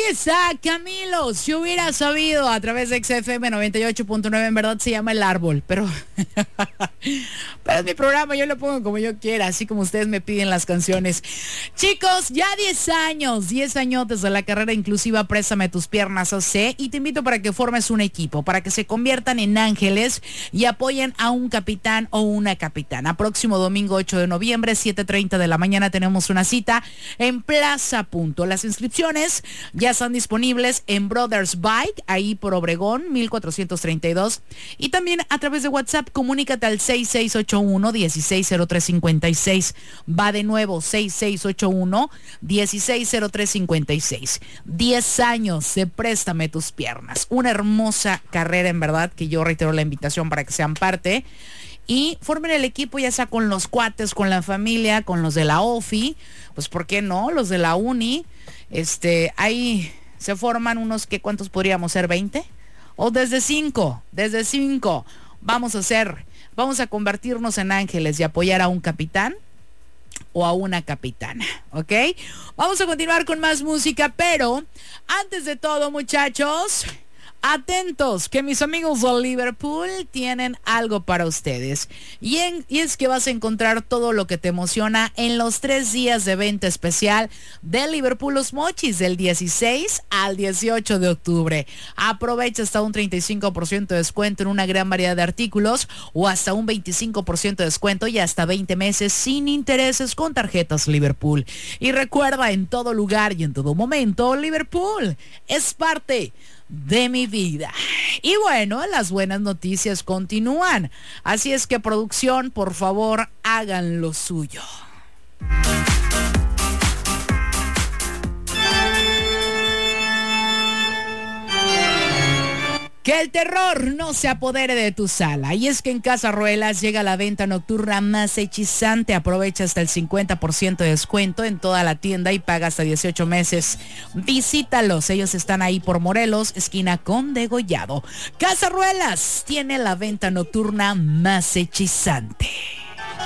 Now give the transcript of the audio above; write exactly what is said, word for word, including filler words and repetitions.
está Camilo. Si hubiera sabido a través de X F M noventa y ocho punto nueve, en verdad se llama El Árbol, pero pero es mi programa, yo lo pongo como yo quiera, así como ustedes me piden las canciones. Chicos, ya diez años, diez añotes de la carrera inclusiva Préstame tus piernas O C, y te invito para que formes un equipo, para que se conviertan en ángeles y apoyen a un capitán o una capitana. Próximo domingo ocho de noviembre, siete treinta de la mañana, tenemos una cita en Plaza Punto. Las inscripciones ya están disponibles en Brothers Bike, ahí por Obregón, mil cuatrocientos treinta y dos. Y también a través de WhatsApp, comunícate al seis seis ocho uno, uno seis cero tres cinco seis. Va de nuevo, seis seis ocho uno, uno seis cero tres cinco seis. diez años de Préstame tus piernas. Una hermosa carrera, en verdad, que yo reitero la invitación para que sean parte. Y formen el equipo, ya sea con los cuates, con la familia, con los de la O F I, pues ¿por qué no? Los de la uni, este, ahí se forman unos, ¿qué cuántos podríamos ser? ¿veinte? O desde cinco, desde cinco, vamos a hacer, vamos a convertirnos en ángeles y apoyar a un capitán o a una capitana, ¿ok? Vamos a continuar con más música, pero antes de todo, muchachos, atentos, que mis amigos de Liverpool tienen algo para ustedes. Y, en, y es que vas a encontrar todo lo que te emociona en los tres días de venta especial de Liverpool Los Mochis, del dieciséis al dieciocho de octubre. Aprovecha hasta un treinta y cinco por ciento de descuento en una gran variedad de artículos, o hasta un veinticinco por ciento de descuento y hasta veinte meses sin intereses con tarjetas Liverpool. Y recuerda, en todo lugar y en todo momento, Liverpool es parte de mi vida. Y bueno, las buenas noticias continúan. Así es que, producción, por favor, hagan lo suyo. Que el terror no se apodere de tu sala. Y es que en Casa Ruelas llega la venta nocturna más hechizante. Aprovecha hasta el cincuenta por ciento de descuento en toda la tienda y paga hasta dieciocho meses. Visítalos, ellos están ahí por Morelos, esquina con Degollado. Casa Ruelas tiene la venta nocturna más hechizante.